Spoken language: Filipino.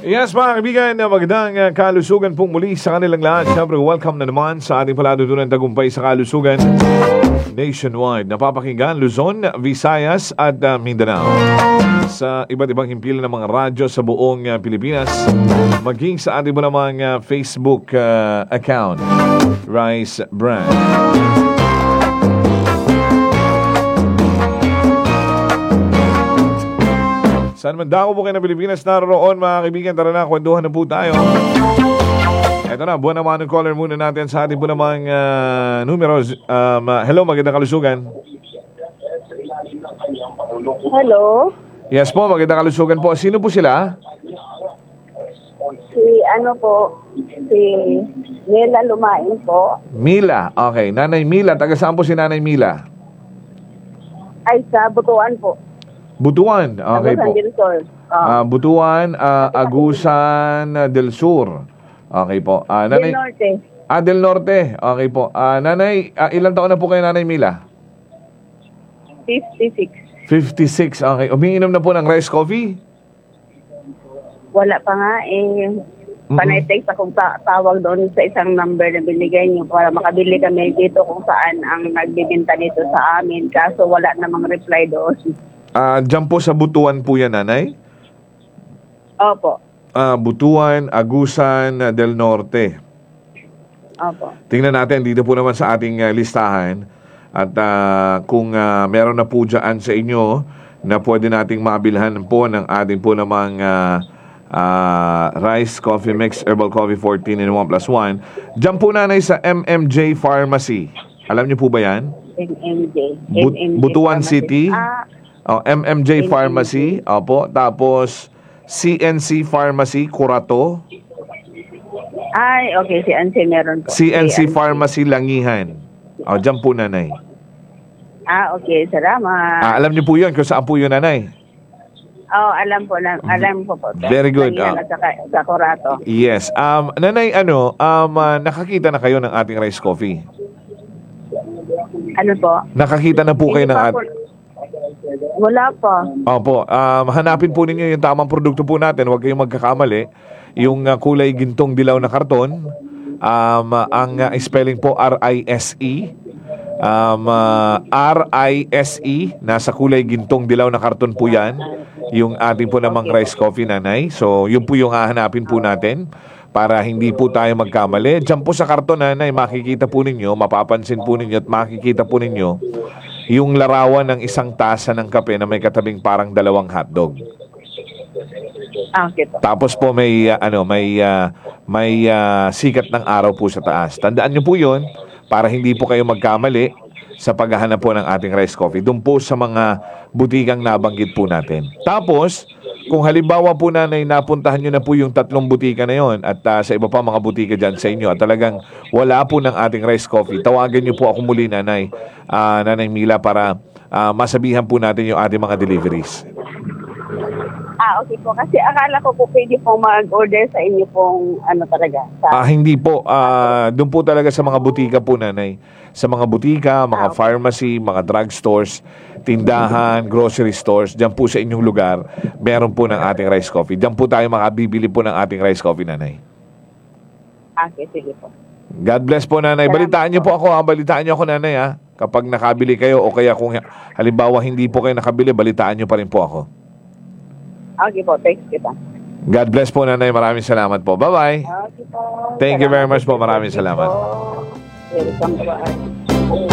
Yes, mga kaibigan, magandang kalusugan pong muli sa kanilang lahat. Siyempre, welcome na naman sa ating paladutunan tagumpay sa kalusugan nationwide. Napapakinggan Luzon, Visayas at Mindanao. Sa iba't ibang himpilan ng mga radyo sa buong Pilipinas, maging sa ating po namang Facebook account, Rice Brand. Saan man dako po kayo ng Pilipinas naroon, mga kaibigan, tara na, kwentuhan na po tayo. Eto na, buwan naman ng caller muna natin sa ating po namang numero. Hello, magandang kalusugan. Hello? Yes po, magandang kalusugan po. Sino po sila? Si Mila Lumain po. Mila, okay. Nanay Mila, taga saan po si Nanay Mila? Ay, sa Butuan po. Butuan, okay po. Butuan, Agusan del Sur. Okay po. Del Norte. Del Norte, okay po. Nanay, ilang taon na po kayo, Nanay Mila? 56. 56, okay. Umiinom na po ng rice coffee? Wala pa nga eh. Panay-text akong tawag doon sa isang number na binigay niyo para makabili kami dito kung saan ang nagbibinta nito sa amin. Kaso wala namang reply doon. Diyan po sa Butuan po yan, Nanay? Opo. Butuan, Agusan del Norte. Opo. Tingnan natin dito po naman sa ating listahan. At kung meron na po dyan sa inyo na pwede nating mabilhan po ng ating po namang Rice Coffee Mix Herbal Coffee 14 in 1+1. Diyan po, Nanay, sa MMJ Pharmacy. Alam niyo po ba yan? MMJ. Butuan Pharmacy. City. MMJ Pharmacy. Opo. Tapos CNC Pharmacy, Curato. Ay, okay. CNC meron po. CNC Pharmacy, Langihan. Diyan po, Nanay. Okay. Salamat. Alam niyo po yun kung saan po yun, Nanay? Alam po po. Very good. Sa Curato. Yes. Nanay, nakakita na kayo ng ating rice coffee? Ano po? Nakakita na po kayo ng ating... Wala pa. Opo. Hanapin po ninyo yung tamang produkto po natin. Huwag kayong magkakamali. Yung kulay gintong dilaw na karton. Ang spelling po R-I-S-E. R-I-S-E. Nasa kulay gintong dilaw na karton po yan. Yung ating po namang rice coffee, Nanay. So, yun po yung hahanapin po natin para hindi po tayo magkamali. Diyan po sa karton, Nanay, makikita po ninyo, mapapansin po ninyo at makikita po ninyo yung larawan ng isang tasa ng kape na may katabing parang 2 hotdog. Okay po. Tapos po may sikat ng araw po sa taas. Tandaan niyo po 'yon para hindi po kayo magkamali sa paghahanap po ng ating rice coffee. Doon po sa mga butikang nabanggit po natin. Tapos, kung halimbawa po, Nanay, napuntahan nyo na po yung 3 butika na yon at sa iba pa mga butika dyan sa inyo at talagang wala po ng ating rice coffee, tawagan nyo po ako muli, Nanay, Nanay Mila, para masabihan po natin yung ating mga deliveries. Okay po. Kasi akala ko po pwede pong mag-order sa inyo pong talaga. Hindi po. Doon po talaga sa mga butika po, Nanay. Sa mga butika, mga pharmacy, mga drugstores, tindahan, grocery stores, dyan po sa inyong lugar, meron po ng ating rice coffee. Dyan po tayo makabibili po ng ating rice coffee, Nanay. Okay, sige po. God bless po, Nanay. Balitaan niyo po ako, Balitaan niyo ako, Nanay, Kapag nakabili kayo o kaya kung halimbawa hindi po kayo nakabili, balitaan niyo pa rin po ako. Okay po, thanks kita. God bless po, Nanay. Maraming salamat po. Bye-bye. Okay po. Thank you very much po. Maraming salamat. Welcome po.